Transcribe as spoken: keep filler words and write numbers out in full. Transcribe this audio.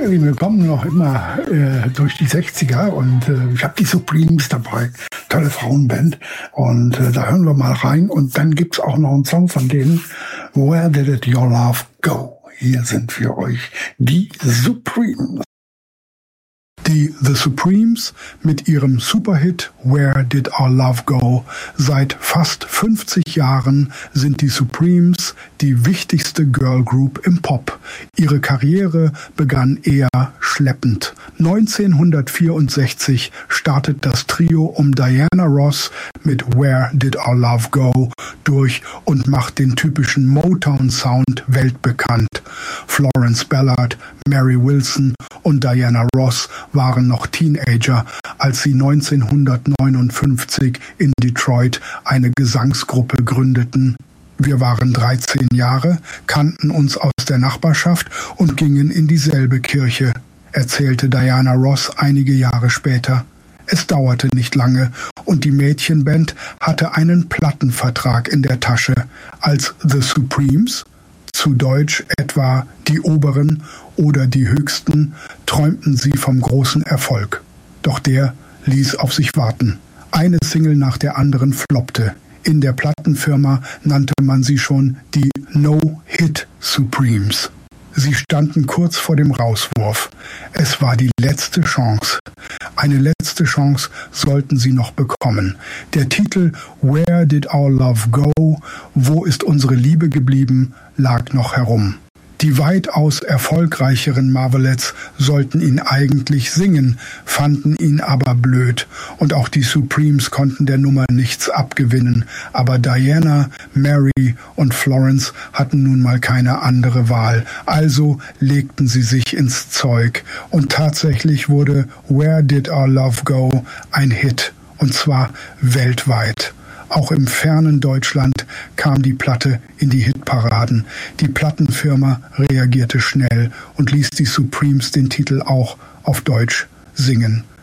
ihr Lieben, wir kommen noch immer äh, durch die sechziger und äh, ich habe die Supremes dabei. Tolle Frauenband. Und äh, da hören wir mal rein. Und dann gibt's auch noch einen Song von denen, Where Did It Your Love Go? Hier sind für euch die Supremes. Die The Supremes mit ihrem Superhit Where Did Our Love Go? Seit fast fünfzig Jahren sind die Supremes die wichtigste Girlgroup im Pop. Ihre Karriere begann eher schleppend. neunzehnhundertvierundsechzig startet das Trio um Diana Ross mit Where Did Our Love Go durch und macht den typischen Motown-Sound weltbekannt. Florence Ballard, Mary Wilson und Diana Ross waren noch Teenager, als sie neunzehnhundertneunundfünfzig in Detroit eine Gesangsgruppe gründeten. Wir waren dreizehn Jahre, kannten uns aus der Nachbarschaft und gingen in dieselbe Kirche, erzählte Diana Ross einige Jahre später. Es dauerte nicht lange und die Mädchenband hatte einen Plattenvertrag in der Tasche, als The Supremes, zu Deutsch etwa die Oberen oder die Höchsten, träumten sie vom großen Erfolg. Doch der ließ auf sich warten. Eine Single nach der anderen floppte. In der Plattenfirma nannte man sie schon die No-Hit Supremes. Sie standen kurz vor dem Rauswurf. Es war die letzte Chance. Eine letzte Chance sollten sie noch bekommen. Der Titel Where Did Our Love Go? Wo ist unsere Liebe geblieben? Lag noch herum. Die weitaus erfolgreicheren Marvelettes sollten ihn eigentlich singen, fanden ihn aber blöd. Und auch die Supremes konnten der Nummer nichts abgewinnen. Aber Diana, Mary und Florence hatten nun mal keine andere Wahl. Also legten sie sich ins Zeug. Und tatsächlich wurde Where Did Our Love Go? Ein Hit. Und zwar weltweit. Auch im fernen Deutschland kam die Platte in die Hitparaden. Die Plattenfirma reagierte schnell und ließ die Supremes den Titel auch auf Deutsch singen.